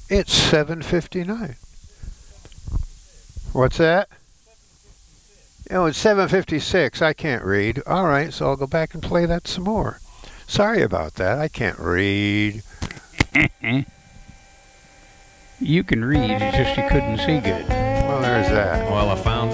It's 7:59. What's that? Oh, it's 7:56. I can't read. All right, so I'll go back and play that some more. Sorry about that. I can't read. You can read, it's just you couldn't see good. Well, there's that. Well, I found